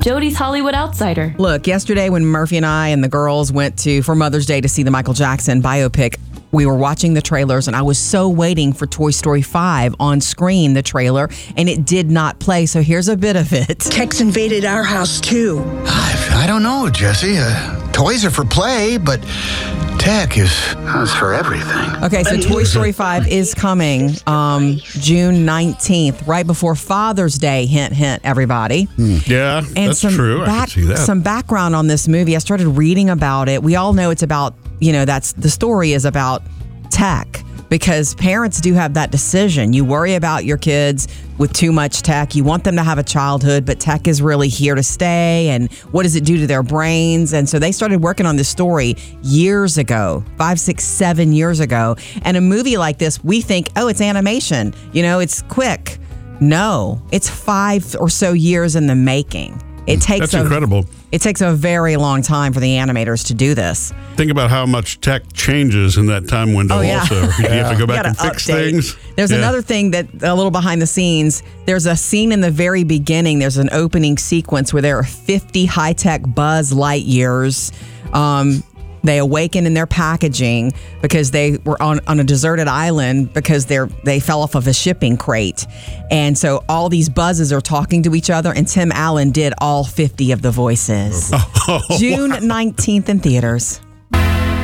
Jody's Hollywood Outsider. Look, yesterday when Murphy and I and the girls went for Mother's Day to see the Michael Jackson biopic, we were watching the trailers and I was so waiting for Toy Story 5 on screen, the trailer, and it did not play. So here's a bit of it. Tech's invaded our house too. I don't know, Jesse. Toys are for play, but tech is for everything. Okay, so Toy Story 5 is coming June 19th, right before Father's Day. Hint, hint, everybody. Yeah, And that's true. I can see that. Some background on this movie. I started reading about it. We all know it's about, that's the story is about tech, because parents do have that decision. You worry about your kids with too much tech. You want them to have a childhood, but tech is really here to stay. And what does it do to their brains? And so they started working on this story years ago, 5, 6, 7 years ago. And a movie like this, we think, oh, it's animation. It's quick. No, it's 5 or so years in the making. That's incredible. It takes a very long time for the animators to do this. Think about how much tech changes in that time window also. You have to go back and fix things. There's another thing that, a little behind the scenes, there's a scene in the very beginning. There's an opening sequence where there are 50 high-tech Buzz Lightyears. They awaken in their packaging because they were on a deserted island because they fell off of a shipping crate. And so all these Buzzes are talking to each other, and Tim Allen did all 50 of the voices. June 19th in theaters.